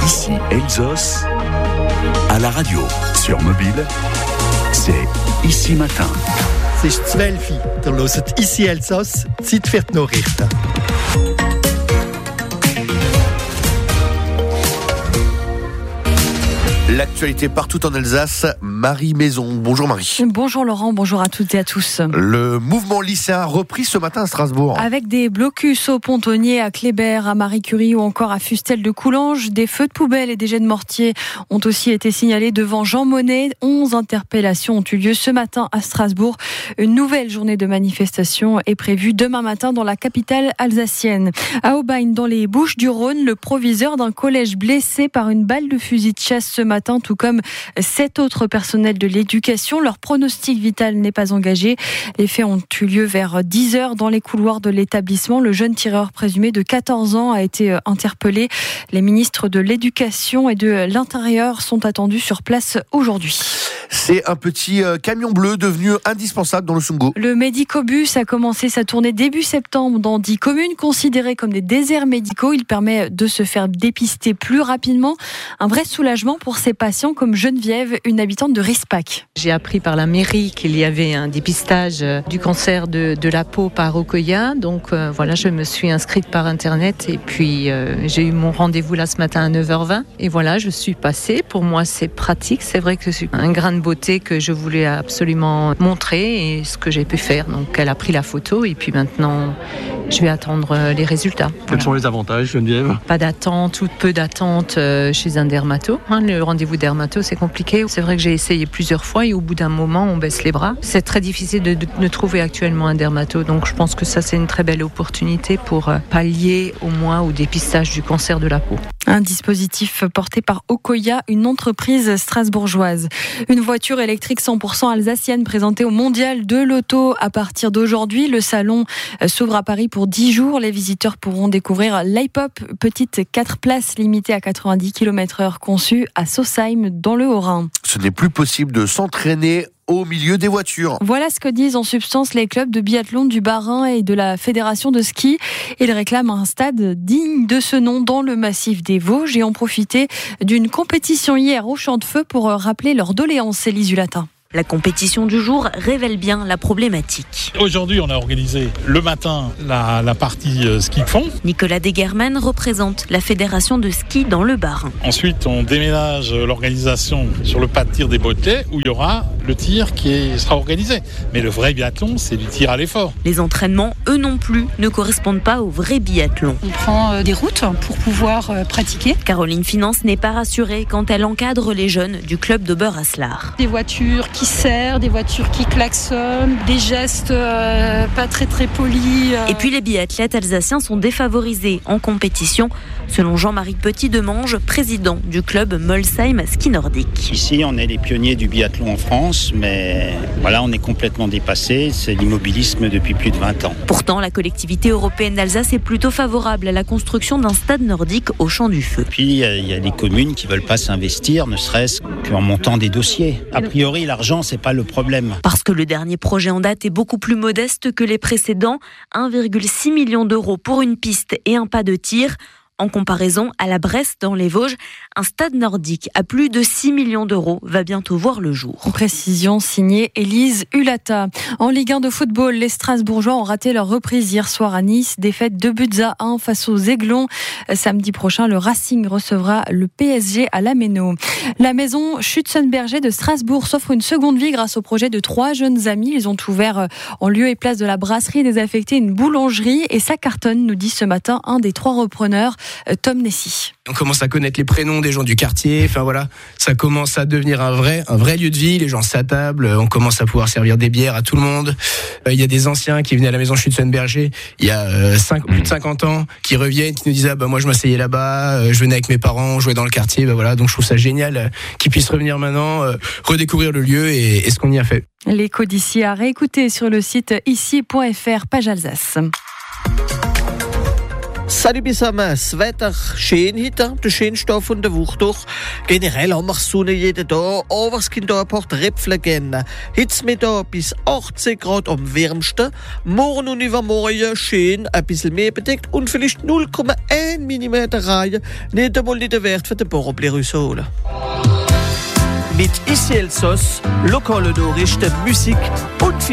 Ici Elsos, à la radio, sur mobile, c'est Ici Matin. Es ist 12 Uhr. Ihr hört «Ici Elsass», Zeit für die Nachrichten. L'actualité partout en Alsace, Marie Maison. Bonjour Marie. Bonjour Laurent, bonjour à toutes et à tous. Le mouvement lycéen a repris ce matin à Strasbourg. Avec des blocus au Pontonnier, à Kléber, à Marie-Curie ou encore à Fustel de Coulanges, des feux de poubelle et des jets de mortier ont aussi été signalés devant Jean Monnet. 11 interpellations ont eu lieu ce matin à Strasbourg. Une nouvelle journée de manifestation est prévue demain matin dans la capitale alsacienne. À Aubagne, dans les Bouches-du-Rhône, le proviseur d'un collège blessé par une balle de fusil de chasse ce matin, tout comme 7 autres personnels de l'éducation. Leur pronostic vital n'est pas engagé. Les faits ont eu lieu vers 10h dans les couloirs de l'établissement. Le jeune tireur présumé de 14 ans a été interpellé. Les ministres de l'Éducation et de l'Intérieur sont attendus sur place aujourd'hui. C'est un petit camion bleu devenu indispensable dans le Sungo. Le médicobus a commencé sa tournée début septembre dans 10 communes considérées comme des déserts médicaux. Il permet de se faire dépister plus rapidement. Un vrai soulagement pour ces patients comme Geneviève, une habitante de Rispac. J'ai appris par la mairie qu'il y avait un dépistage du cancer de la peau par Okoya. Donc voilà, je me suis inscrite par internet et puis j'ai eu mon rendez-vous là ce matin à 9h20. Et voilà, je suis passée. Pour moi, c'est pratique. C'est vrai que c'est un grain de beauté que je voulais absolument montrer et ce que j'ai pu faire. Donc elle a pris la photo et puis maintenant je vais attendre les résultats. Quels sont les avantages, Geneviève ? Pas d'attente ou peu d'attente chez un dermato. Le rendez-vous dermato, c'est compliqué. C'est vrai que j'ai essayé plusieurs fois et au bout d'un moment, on baisse les bras. C'est très difficile de trouver actuellement un dermato. Donc je pense que ça, c'est une très belle opportunité pour pallier au moins au dépistage du cancer de la peau. Un dispositif porté par Okoya, une entreprise strasbourgeoise. Une voiture électrique 100% alsacienne présentée au Mondial de l'Auto à partir d'aujourd'hui. Le salon s'ouvre à Paris pour 10 jours. Les visiteurs pourront découvrir l'I-Pop, petite 4 places limitée à 90 km/h conçue à Sausheim dans le Haut-Rhin. Ce n'est plus possible de s'entraîner au milieu des voitures. Voilà ce que disent en substance les clubs de biathlon du Bas-Rhin et de la Fédération de ski. Ils réclament un stade digne de ce nom dans le massif des Vosges et ont profité d'une compétition hier au Champ de Feu pour rappeler leur doléance, Élise Hulatin. La compétition du jour révèle bien la problématique. Aujourd'hui, on a organisé le matin la partie ski de fond. Nicolas Degerman représente la fédération de ski dans le Bas-Rhin. Ensuite, on déménage l'organisation sur le pas de tir des Bottets où il y aura le tir qui sera organisé. Mais le vrai biathlon, c'est du tir à l'effort. Les entraînements, eux non plus, ne correspondent pas au vrai biathlon. On prend des routes pour pouvoir pratiquer. Caroline Finance n'est pas rassurée quand elle encadre les jeunes du club d'Ober-Haslar. Des voitures qui serrent, des voitures qui klaxonnent, des gestes pas très polis. Et puis les biathlètes alsaciens sont défavorisés en compétition, selon Jean-Marie Petit-Demange, président du club Molsheim Ski Nordique. Ici, on est les pionniers du biathlon en France, mais voilà, on est complètement dépassés. C'est l'immobilisme depuis plus de 20 ans. Pourtant, la collectivité européenne d'Alsace est plutôt favorable à la construction d'un stade nordique au Champ du Feu. Puis, il y a des communes qui ne veulent pas s'investir, ne serait-ce qu'en montant des dossiers. A priori, l'argent, c'est pas le problème. Parce que le dernier projet en date est beaucoup plus modeste que les précédents, 1,6 million d'euros pour une piste et un pas de tir. En comparaison, à la Bresse, dans les Vosges, un stade nordique à plus de 6 millions d'euros va bientôt voir le jour. Précision signée Élise Hulatin. En Ligue 1 de football, les Strasbourgeois ont raté leur reprise hier soir à Nice. Défaite 2-1 face aux Aiglons. Samedi prochain, le Racing recevra le PSG à la Méno. La maison Schützenberger de Strasbourg s'offre une seconde vie grâce au projet de 3 jeunes amis. Ils ont ouvert en lieu et place de la brasserie désaffectée une boulangerie et ça cartonne, nous dit ce matin un des 3 repreneurs. Tom Nessy. On commence à connaître les prénoms des gens du quartier, enfin voilà, ça commence à devenir un vrai lieu de vie, les gens s'attablent, on commence à pouvoir servir des bières à tout le monde. Il y a des anciens qui venaient à la maison Schützenberger il y a plus de 50 ans, qui reviennent, qui nous disent moi je m'asseyais là-bas, je venais avec mes parents, on jouait dans le quartier, voilà, donc je trouve ça génial qu'ils puissent revenir maintenant, redécouvrir le lieu et ce qu'on y a fait. L'écho d'ici à réécouter sur le site ici.fr, page Alsace. Salut zusammen, das Wetter schön heute, der schönste von der Woche doch. Generell haben wir Sonne jeden Tag, aber es gibt auch ein paar Tröpfchen geben. Heute Mittag bis 18 Grad am wärmsten, morgen und übermorgen schön ein bisschen mehr bedeckt und vielleicht 0,1 mm Reihe, nicht einmal nicht der Wert für den Bohrobli rausholen. Mit Ici Elsass, lokale Nachrichten, Musik und